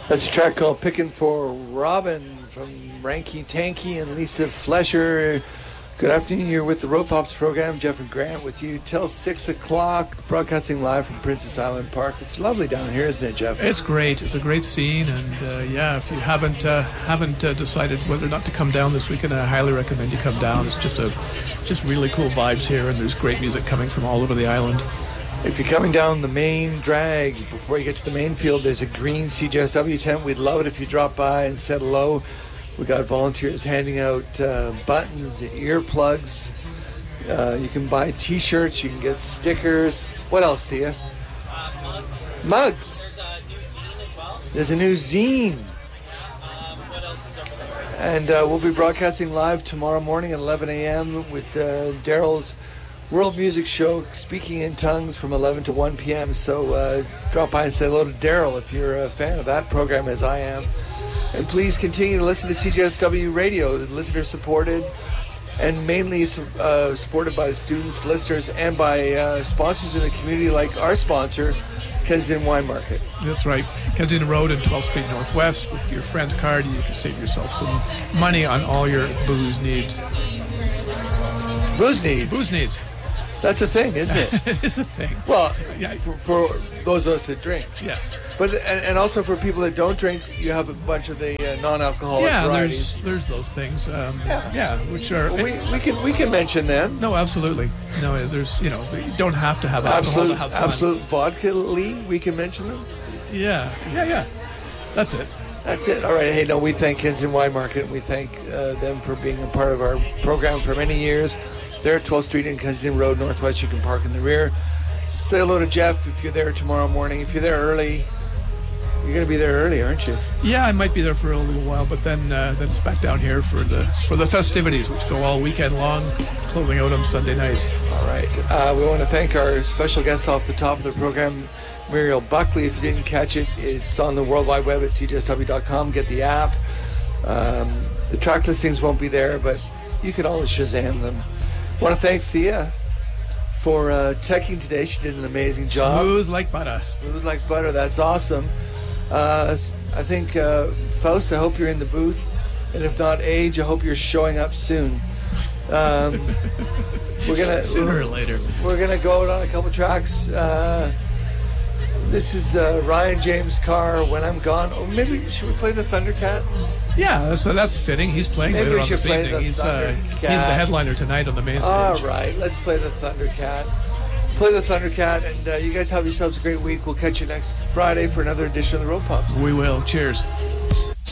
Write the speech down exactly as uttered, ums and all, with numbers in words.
That's a track called Pickin' for Robin from Ranky Tanky and Lisa Flesher. Good afternoon. You're with the Road Pops program. Jeff and Grant with you till six o'clock, broadcasting live from Princess Island Park. It's lovely down here, isn't it, Jeff? It's great. It's a great scene, and uh, yeah, if you haven't uh, haven't uh, decided whether or not to come down this weekend, I highly recommend you come down. It's just a just really cool vibes here, and there's great music coming from all over the island. If you're coming down the main drag, before you get to the main field, there's a green C J S W tent. We'd love it if you drop by and said hello. We got volunteers handing out uh, buttons, earplugs. Uh, you can buy T-shirts. You can get stickers. What else, Thea? Uh, mugs. Mugs. There's a new zine as well. There's a new zine. Yeah, um, what else is over there? And uh, we'll be broadcasting live tomorrow morning at eleven a.m. with uh, Daryl's World Music Show, Speaking in Tongues, from eleven to one p.m. So uh, drop by and say hello to Daryl if you're a fan of that program, as I am. And please continue to listen to C J S W Radio, listener supported, and mainly uh, supported by the students, listeners, and by uh, sponsors in the community like our sponsor, Kensington Wine Market. That's right. Kensington Road and twelfth Street Northwest. With your friend's card, you can save yourself some money on all your booze needs. Booze needs? Booze needs. That's a thing, isn't it? It is a thing. Well, yeah. for, for those of us that drink. Yes. But and, and also for people that don't drink, you have a bunch of the uh, non-alcoholic yeah, varieties. there's there's those things. Um, yeah. yeah, which are well, we we can we can mention them. No, absolutely. No, there's you know you don't have to have alcohol absolute to have fun. Absolute vodka Lee. We can mention them. Yeah, yeah, yeah. That's it. That's it. All right. Hey, no, we thank Kensington Wine Market. We thank uh, them for being a part of our program for many years. They're at twelfth Street and Kensington Road Northwest. You can park in the rear. Say hello to Jeff if you're there tomorrow morning. If you're there early, you're going to be there early, aren't you? Yeah, I might be there for a little while, but then uh, then it's back down here for the for the festivities, which go all weekend long, closing out on Sunday night. All right. Uh, we want to thank our special guest off the top of the program, Muriel Buckley. If you didn't catch it, it's on the World Wide Web at c j s w dot com. Get the app. Um, the track listings won't be there, but you can always Shazam them. I want to thank Thea for uh, teching today. She did an amazing job. Smooth like butter. Smooth like butter. That's awesome. Uh, I think, uh, Faust, I hope you're in the booth. And if not, Age, I hope you're showing up soon. Um, we're gonna Sooner we're, or later. We're going to go out on a couple tracks. Uh, this is uh, Ryan James Carr, When I'm Gone. Or maybe, should we play the Thundercat? Yeah, so that's fitting. He's playing Maybe later we on should this play evening. the He's, uh, he's the Thundercat. headliner tonight on the main stage. All right, let's play the Thundercat. Play the Thundercat, and uh, you guys have yourselves a great week. We'll catch you next Friday for another edition of the Road Pops. We will. Cheers.